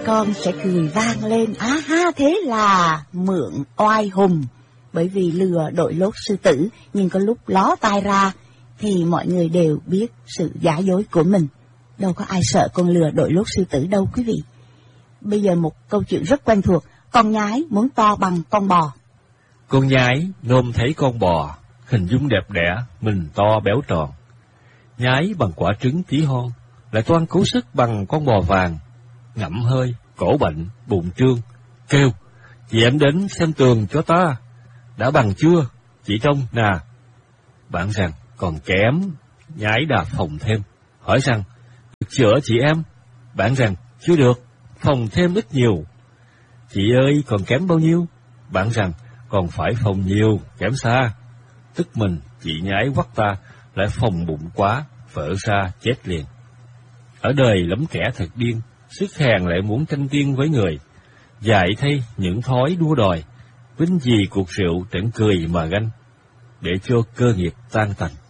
con sẽ cười vang lên, á ha, thế là mượn oai hùng. Bởi vì lừa đội lốt sư tử, nhưng có lúc ló tai ra thì mọi người đều biết sự giả dối của mình. Đâu có ai sợ con lừa đội lốt sư tử đâu quý vị. Bây giờ một câu chuyện rất quen thuộc, con nhái muốn to bằng con bò. Con nhái nôm thấy con bò, hình dung đẹp đẽ, mình to béo tròn. Nhái bằng quả trứng tí hon, lại toan cố sức bằng con bò vàng, ngậm hơi, cổ bệnh, bụng trương, kêu, chị em đến xem tường cho ta, đã bằng chưa, chị trông nè. Bạn rằng còn kém, nhái đà phòng thêm, hỏi rằng, được chữa chị em? Bạn rằng, chưa được, phòng thêm ít nhiều. Chị ơi, còn kém bao nhiêu? Bạn rằng, còn phải phòng nhiều, kém xa. Tức mình, chị nhái quắt ta, lại phòng bụng quá, vỡ ra chết liền. Ở đời lắm kẻ thật điên, sức hèn lại muốn tranh tiên với người. Dại thay những thói đua đòi, vinh gì cuộc rượu trận cười mà ganh, để cho cơ nghiệp tan tành.